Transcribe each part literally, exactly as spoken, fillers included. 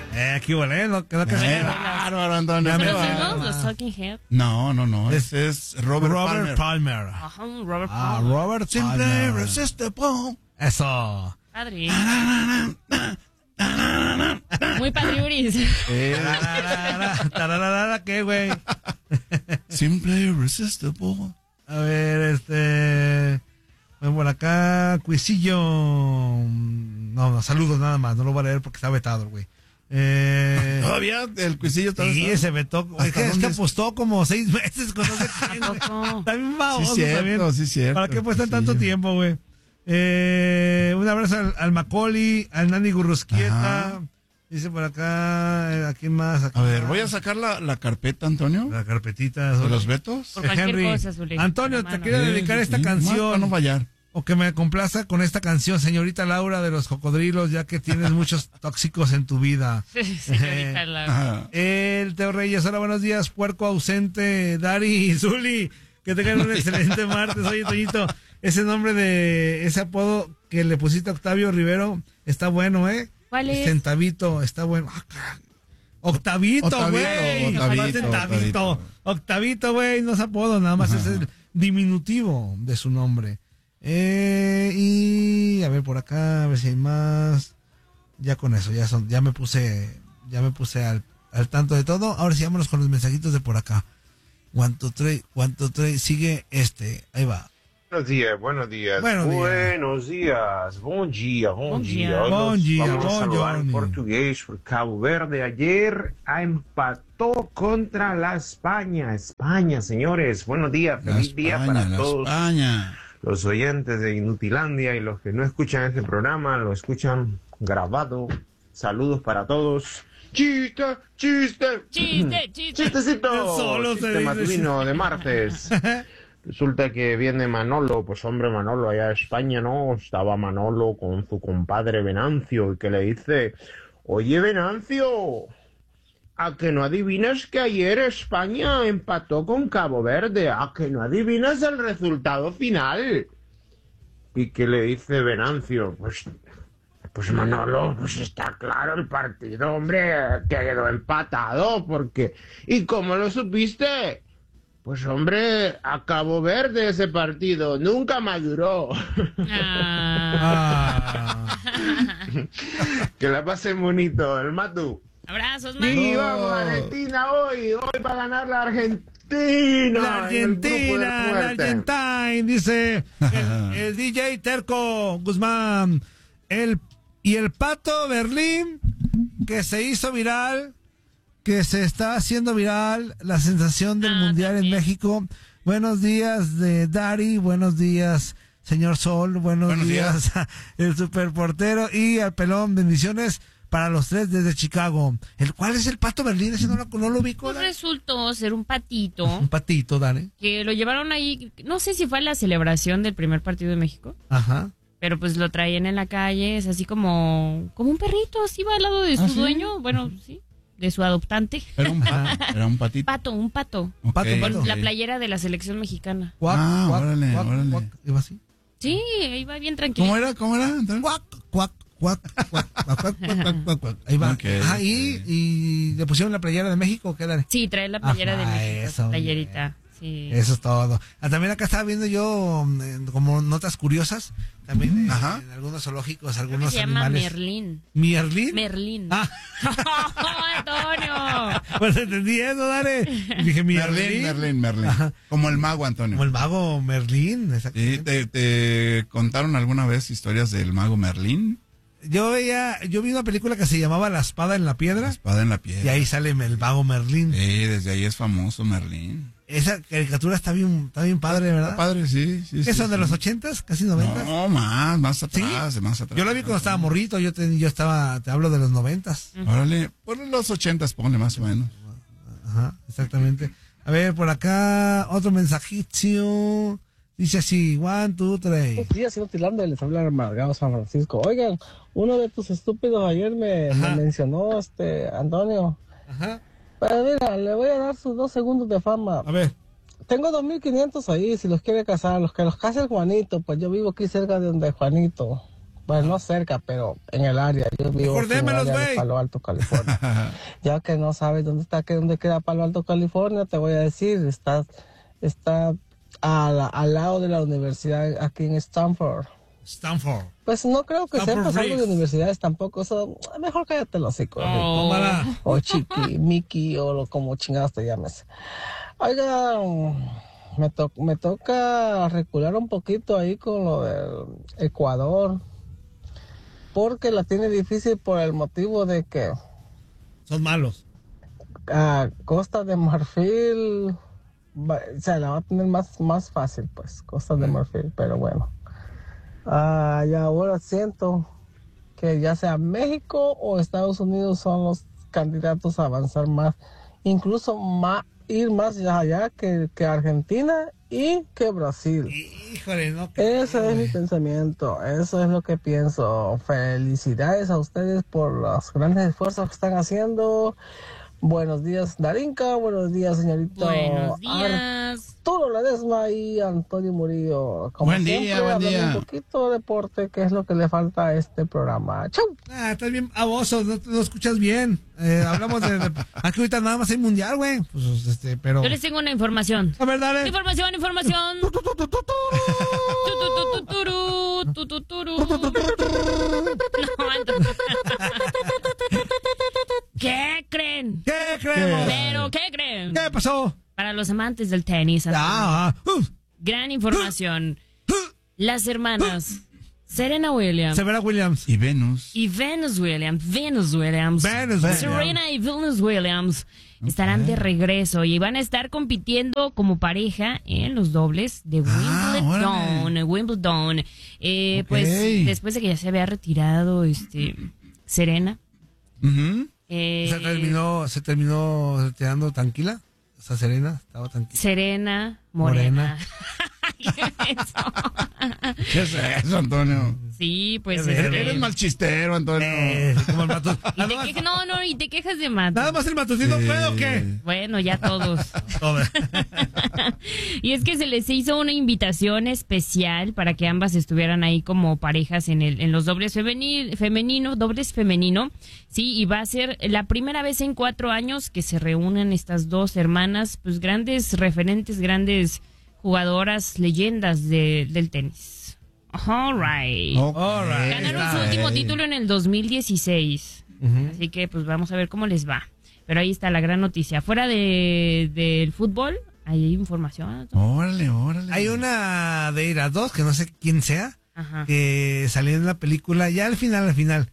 Eh, aquí volé, no quedó que Eh, bárbaro, Antonio. ¿Son qué los bárbaro. mismos, los Talking Head? No, no, no. Ese es Robert, Robert Palmer. Palmer. Ajá, Robert Ah, Palmer. Robert Simple Palmer. Irresistible. Eso. Padre. Muy padriuris. Eh, Tararara, tararara, ¿qué, güey? Simple Irresistible. A ver, este... Bueno, por acá, Cuisillo... No, no, saludos nada más, no lo voy a leer porque está vetado, güey. Eh... Todavía el cuisillo está. Sí, se vetó. Es que, es que apostó como seis meses con no sé quién, güey. Está bien baboso Sí, cierto, también. sí, cierto. ¿Para qué apuestan Sí. tanto tiempo, güey? Eh, un abrazo al, al Macaulay, al Nani Gurrusquieta. Ajá. Dice por acá, eh, ¿a quién más? ¿A A quién ver, más? voy a sacar la, la carpeta, Antonio. La carpetita. ¿De los vetos? Por cualquier Henry. cosa, Zuleika, Antonio, te hermano. quiero dedicar Sí, esta sí, canción. Para no fallar. O que me complaza con esta canción, señorita Laura de los Cocodrilos, ya que tienes muchos tóxicos en tu vida. Señorita Laura. Ajá. El Teo Reyes, hola, buenos días, puerco ausente, Dari y Zuli, que tengan un excelente martes. Oye, Toñito, ese nombre de, ese apodo que le pusiste a Octavio Rivero, está bueno, ¿eh? ¿Cuál es? Centavito, está bueno. Ah, caray. Octavito, Octavito, güey. Octavito, No, Centavito. Octavito. Octavito, güey, no es apodo, nada más Ajá. es el diminutivo de su nombre. Eh, y a ver por acá, a ver si hay más. Ya con eso, ya son, ya me puse, ya me puse al, al tanto de todo. Ahora sí, vámonos con los mensajitos de por acá. One, two, three, one, two, three, sigue este, ahí va. Buenos días, buenos días. Buenos días. Buenos días. Bom dia, bom, Bom dia. dia. Hoy Bom nos dia, vamos a bom saludar en Johnny. portugués por Cabo Verde. Ayer empató contra la España. España, señores. Buenos días. La Feliz día España, para la todos España. los oyentes de Inutilandia y los que no escuchan este programa, lo escuchan grabado. Saludos para todos. Chiste, chiste. Chiste, chiste. Chistecito. Solo se Chiste dice matutino de martes. Resulta que viene Manolo, pues hombre Manolo, allá en España, ¿no? Estaba Manolo con su compadre Venancio y que le dice, oye Venancio, ¿a que no adivinas que ayer España empató con Cabo Verde? ¿A que no adivinas el resultado final? Y que le dice Venancio, pues, pues Manolo, pues está claro el partido, hombre, quedó empatado, porque... ¿Y cómo lo supiste? Pues hombre, a Cabo Verde ese partido, nunca maduró. Ah. Ah, Que la pasen bonito, el Matu. Abrazos, Y Manu. vamos, Argentina hoy, hoy va a ganar la Argentina. la en el grupo de Argentina, la muerte. Argentina, dice el, el D J Terco Guzmán. El, y el Pato Berlín, que se hizo viral, que se está haciendo viral, la sensación del Ah, Mundial también. en México. Buenos días de Dari, buenos días, señor Sol, buenos, Buenos días, el superportero y al pelón, bendiciones para los tres desde Chicago. ¿El cuál es el Pato Berlín? Ese no lo, no lo ubico, Pues Dani. resultó ser un patito Un patito, Dani. que lo llevaron ahí, no sé si fue a la celebración del primer partido de México, Ajá. pero pues lo traían en la calle, es así como, como un perrito, así va al lado de su ¿Ah, sí? dueño, bueno, sí, de su adoptante. Era un, pa- era un patito. Pato, un pato, Ok, Pato, con pato. la ok. playera de la selección mexicana. Cuac, Ah, cuac, órale, cuac, órale. cuac. ¿Iba así? Sí, ahí va bien tranquilo. ¿Cómo era? ¿Cómo era? Antonio? Cuac, cuac, cuac, cuac, cuac, cuac, cuac, cuac, cuac, cuac. Ahí va. Ok, Ah, y, ok. y le pusieron la playera de México, ¿qué, Dani? Sí, trae la playera Ajá, de México, eso, su playerita. Sí. Eso es todo. Ah, también acá estaba viendo yo eh, como notas curiosas, también eh, Ajá. en algunos zoológicos, Creo que algunos se llama animales. Merlín. ¿Merlín? Merlín. Ah. Antonio. Pues entendí eso, Dale. Y dije, Merlín, Merlín. Merlín, Merlín. Ajá. Como el mago, Antonio. Como el mago Merlín, ¿Sí? exactamente. ¿Te, te contaron alguna vez historias del mago Merlín? Yo veía, yo vi una película que se llamaba La espada en la La piedra, espada en la piedra. y ahí sale el mago Merlín. Sí, desde ahí es famoso Merlín. Esa caricatura está bien, está bien padre, ¿verdad? Está padre, sí. sí ¿Qué sí, son de sí. los ochentas? ¿Casi noventas? No, más, más atrás, de más atrás. Yo la vi cuando estaba morrito, yo, te- yo estaba, te hablo de los noventas. Órale, ponle los ochentas, ponle más o menos. Ajá, exactamente. A ver, por acá, otro mensajito. Dice así, one, two, three. Buenos días, señor Tilanda, les habla Amargado San Francisco. Oigan, uno de tus estúpidos ayer me, Ajá. me mencionó, este, Antonio. Ajá. Pero mira, le voy a dar sus dos segundos de fama. A ver. Tengo dos mil quinientos ahí, si los quiere casar, los que los case el Juanito, pues yo vivo aquí cerca de donde Juanito. Bueno, no cerca, pero en el área. Yo vivo Mejor en el démelos, área de güey. Palo Alto, California. Ya que no sabes dónde está, que dónde queda Palo Alto, California, te voy a decir, está, está a la- al lado de la universidad aquí en Stanford. Stanford. Pues no creo que Stanford sepas algo de Riggs. universidades tampoco, eso, mejor cállate los hocico. Oh. Tómala. O Chiqui, Mickey, o lo, como chingados te llames. Oiga, me, to- me toca recular un poquito ahí con lo del Ecuador, porque la tiene difícil por el motivo de que Son malos. a Costa de Marfil, va- o sea, la va a tener más, más fácil, pues, Costa de Marfil, pero bueno. Ah, y ahora siento que ya sea México o Estados Unidos son los candidatos a avanzar más, incluso más, ir más allá que, que Argentina y que Brasil. Híjole, no. Ese es mi güey. pensamiento, eso es lo que pienso. Felicidades a ustedes por los grandes esfuerzos que están haciendo. Buenos días, Darinka. Buenos días, señorito Buenos días. Arturo Ledesma y Antonio Murillo. Como Buen día, siempre, buen hablando día. un poquito de deporte, que es lo que le falta a este programa. ¡Chau! Ah, estás bien baboso, no, no escuchas bien. Eh, hablamos de, de- Aquí ahorita nada más hay mundial, güey. Pues, este, pero... Yo les tengo una información. A ver, dale. Información, información. Tu, tu, tu, turu, tu, tu, turu. No, entonces- ¿Qué creen? ¿Qué creemos? ¿Pero qué creen? ¿Qué pasó? Para los amantes del tenis, Ah, ah, uh, gran información. Las hermanas Serena Williams Severa Williams. Y Venus. y Venus Williams, Venus Williams, Venus Williams. Serena y Venus Williams estarán de regreso y van a estar compitiendo como pareja en los dobles de Ah, Wimbledon. órale. Wimbledon. Eh, Ok. Pues después de que ya se había retirado este Serena. Ujú. eh, Se terminó, se terminó retirando tranquila. Esa Serena estaba tranquila. Serena Morena. ¿Qué es eso? ¿Qué es eso, Antonio? Sí, pues. Qué este, verga. Eres mal chistero, Antonio. Eh, como el Matus- y nada, te más, quejas- no, no, y te quejas de Mato. nada más el matutino Sí. puede o qué. Bueno, ya todos. Todo. Y es que se les hizo una invitación especial para que ambas estuvieran ahí como parejas en el en los dobles femeni- femenino, dobles femenino. Sí, y va a ser la primera vez en cuatro años que se reúnen estas dos hermanas, pues grandes referentes, grandes jugadoras, leyendas de, del tenis. All right. Ok. All right. Ganaron su Está. último título en el dos mil dieciséis. Ujú. Así que pues vamos a ver cómo les va. Pero ahí está la gran noticia. Fuera de, del fútbol, hay información. Órale, órale. Hay una de ir a dos, que no sé quién sea, Ajá. que salió en la película, ya al final, al final,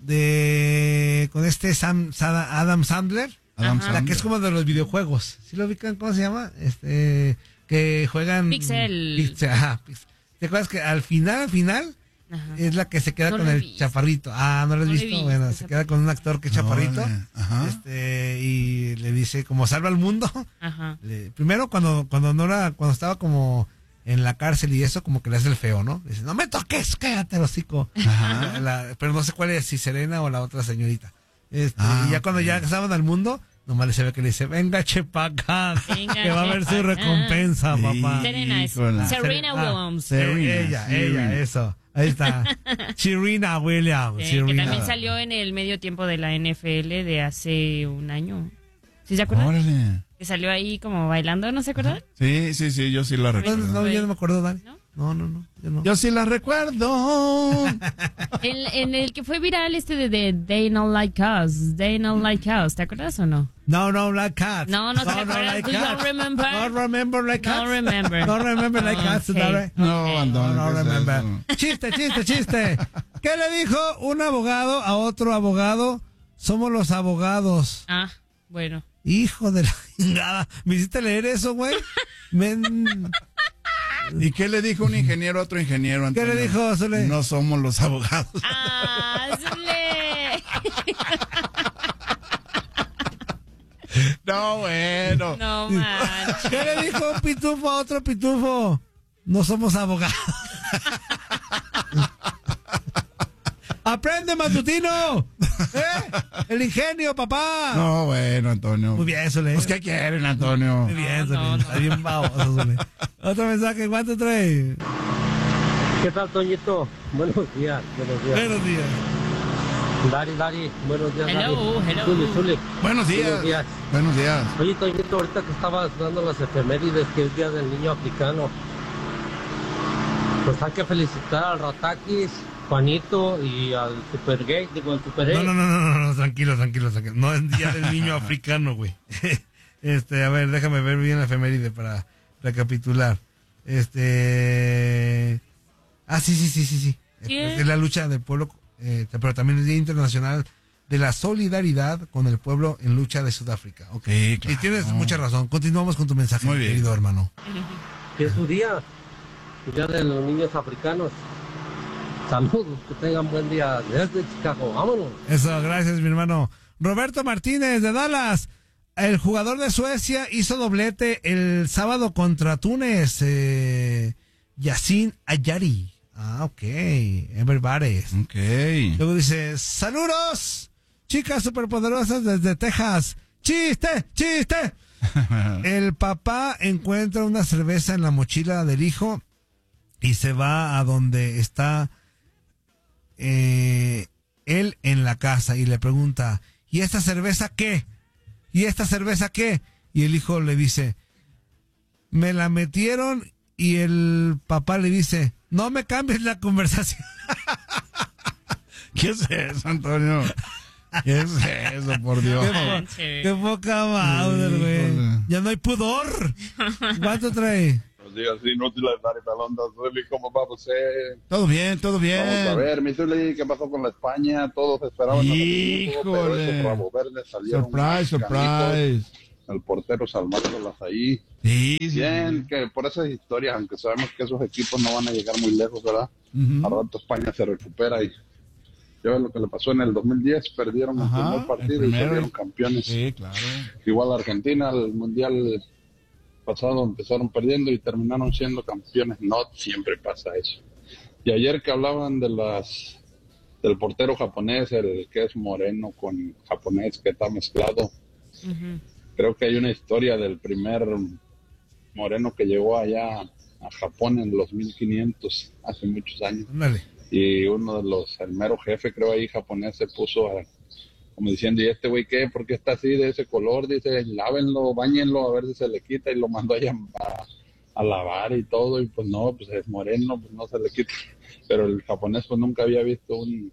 de con este Sam, Sada- Adam Sandler, Adam Ajá. la Sandler. que es como de los videojuegos. ¿Sí lo ubican? ¿Cómo se llama? Este, que juegan... Pixel. Pixel, ajá, Pixel. ¿Te acuerdas que al final, al final, Ajá. es la que se queda No con lo he el visto. chaparrito? Ah, ¿no lo has No lo he visto? visto, Bueno, esa se queda con un actor que es chaparrito. Órale, ajá. Este, y le dice, como salva al mundo. Ajá. Le- primero cuando cuando no era cuando estaba como en la cárcel y eso como que le hace el feo, ¿no? Dice, no me toques, cállate, hocico. Ajá. La- pero no sé cuál es, si Serena o la otra señorita. Este, Ah, y ya cuando ok. ya estaban al mundo, nomás le se ve que le dice, venga, chepaca, Venga, que va a haber su chepa acá. recompensa, Sí. papá. Serena es Híjola. Serena Ah, Williams. Ser- Serena, Eh, ella, Serena. ella, eso. Ahí está. Serena Williams. Sí, que Serena. también salió en el medio tiempo de la N F L de hace un año. ¿Sí se acuerdan? Órale. Que salió ahí como bailando, ¿no se acuerdan? Sí, sí, sí, yo sí la No, recuerdo. no, yo no me acuerdo, Dani. ¿No? No, no, no. Yo no. Yo sí la recuerdo. En, en el que fue viral este de, de They Not Like Us. They Not Like Us. ¿Te acuerdas o no? No, no, like cats. No, no te acuerdas. Do you cats. remember? No remember like No cats. remember. No remember like cats, Ok. Dare. No, Ok. Antonio. No, no ¿qué es remember. eso? Chiste, chiste, chiste. ¿Qué le dijo un abogado a otro abogado? Somos los abogados. Ah, bueno. Hijo de la chingada. ¿Me hiciste leer eso, güey? Men- ¿Y qué le dijo un ingeniero a otro ingeniero, ¿Qué Antonio? le dijo, Zule? No somos los abogados. ¡Ah, Zule! No, bueno. No manches. ¿Qué le dijo un pitufo a otro pitufo? No somos abogados. ¡Aprende, matutino! ¿Eh? El ingenio, papá. No, bueno, Antonio. Muy bien, Zule. Pues, ¿qué quieren, Antonio? Muy bien, No, Zule. no, Está bien baboso, Zule. Otro mensaje, ¿cuánto trae? ¿Qué tal, Toñito? Buenos días, buenos días. Buenos días. Dari, Dari, buenos días, Hello, Dari. hello. Zuli, Zuli. Buenos días. Buenos días. Buenos días. Oye, Toñito, ahorita que estabas dando las efemérides, que es Día del Niño Africano, pues hay que felicitar al Ratakis, Juanito y al Super Gay, digo, al Super No, Gay. no, no, no, no, no, tranquilo, tranquilo, tranquilo. No es Día del Niño Africano, güey. Este, a ver, déjame ver bien la efeméride para recapitular. Este... Ah, sí, sí, sí, sí, sí. ¿Qué? Es la lucha del pueblo, eh, pero también el Día Internacional de la Solidaridad con el pueblo en lucha de Sudáfrica. Ok. Sí, claro. Y tienes mucha razón. Continuamos con tu mensaje, Muy bien. querido hermano. Que es su día, el Día de los Niños Africanos. Saludos, que tengan buen día desde Chicago. Vámonos. Eso, gracias, mi hermano. Roberto Martínez de Dallas. El jugador de Suecia hizo doblete el sábado contra Túnez. Eh, Yacine Ayari. Ah, ok. Everybody. Ok. Luego dice, saludos, chicas superpoderosas desde Texas. ¡Chiste! ¡Chiste! El papá encuentra una cerveza en la mochila del hijo y se va a donde está eh, él en la casa y le pregunta, ¿y esta cerveza qué? ¿Y esta cerveza qué? Y el hijo le dice, me la metieron, y el papá le dice, no me cambies la conversación. ¿Qué es eso, Antonio? ¿Qué es eso, por Dios? Qué, po- qué poca madre, güey. Híjole. Ya no hay pudor. ¿Cuánto trae? Buenos días, inútiles, Dari Pelonda, Zuli, ¿cómo va usted? Todo bien, todo bien. Vamos a ver, mi Zuli, ¿qué pasó con la España? Todos esperaban a Híjole. pero esos Rabo Verdes salieron. Surprise, más canitos. surprise. El portero salvándolas ahí. Sí, sí. Bien, que por esas historias, aunque sabemos que esos equipos no van a llegar muy lejos, ¿verdad? Ujú. A rato España se recupera y ya ves lo que le pasó en el dos mil diez, perdieron el Ajá, primer el partido y primero. salieron campeones. Sí, claro. Igual Argentina, el mundial pasado empezaron perdiendo y terminaron siendo campeones. No siempre pasa eso. Y ayer que hablaban de las del portero japonés, el que es moreno con japonés que está mezclado, Ujú. creo que hay una historia del primer moreno que llegó allá a Japón en los mil quinientos, hace muchos años. Ándale. Y uno de los, el mero jefe, creo ahí japonés, se puso a, como diciendo, ¿y este güey qué? ¿Por qué está así de ese color? Dice, lávenlo, báñenlo, a ver si se le quita, y lo mandó allá a, a lavar y todo, y pues no, pues es moreno, pues no se le quita. Pero el japonés pues nunca había visto un,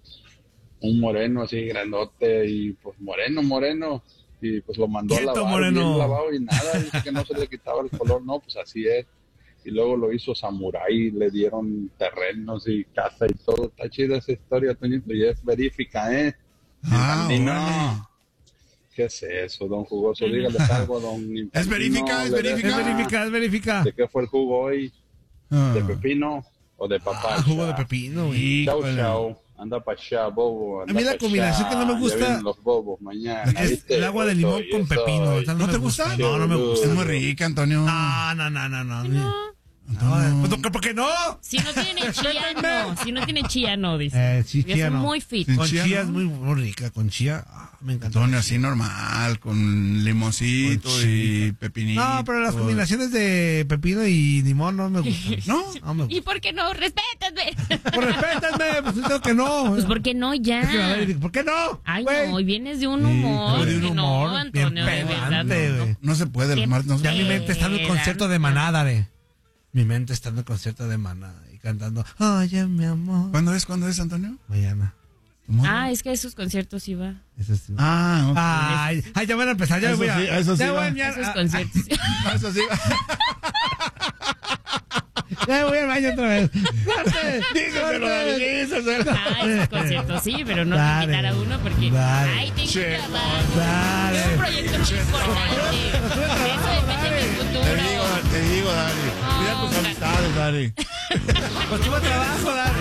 un moreno así grandote, y pues moreno, moreno, y pues lo mandó Quieto, a lavar, moreno. bien lavado y nada, dice que no se le quitaba el color, no, pues así es. Y luego lo hizo samurái, le dieron terrenos y casa y todo. Está chida esa historia, Toñito, y es verífica, ¿eh? Ah, Andino. órale. ¿Qué es eso, don Jugoso? Dígale algo, don Infantino. ¿Es verífica? ¿Es Le verífica? Es deja- verifica, es verifica. ¿De qué fue el jugo hoy? Ah. ¿De pepino o de papaya? Ah, jugo de pepino, güey. Chao, Híjole. chao. Anda pa' allá, bobo. anda A mí la pa' combinación allá. que no me Ya gusta vienen los bobos mañana. Es ¿viste? el agua de Yo limón soy, con yo pepino. soy. esa ¿No me te gusta? No, no me gusta. Es muy rica, Antonio. No, no, no, no, no. No. No, pues, ¿por qué no? Si no tiene chía, no. Si no tiene chía, no, dice. Eh, sí, Es chía no. muy fit. Sí. Con chía, chía ¿no? es muy, muy rica. Con chía, ah, me encanta. Antonio, así normal, con limoncito Con y pepinito. No, pero las combinaciones de pepino y limón no me gustan. ¿No? No me ¿Y gustan. por qué no? ¡Respétame! Pues respétame, pues yo digo que no. Pues ¿por qué no ya? Es que, a ver, ¿por qué no? Ay, güey? no, hoy vienes de un Sí, humor. de un que humor no, bien Antonio, de verdad. pedante, no, no. güey. No se puede, Qué los martes no se Ya mi puede. mente está en el concierto de Maná, Dare. Mi mente está en el concierto de Maná y cantando, oye, mi amor. ¿Cuándo es? ¿Cuándo es, Antonio? Mañana. ¿Cómo? Ah, es que a esos conciertos iba. Eso sí. Ah, ok. Ay, ay, ya van a empezar, ya Eso voy a... sí, eso sí ya va. voy, ya, Esos ah, conciertos. Ah, eso sí. ya voy al baño otra vez. ¡Corte! Dígaselo, Dani, dígaselo. Ah, esos conciertos sí, pero no Dale, invitar a uno porque. dale. Ay, tengo Che, que grabar. dale. Es un proyecto muy importante. Eso depende de mi futuro. Te digo, te digo, Dani. Cuida tus amistades, Dani. Pues tuvo trabajo, Dare.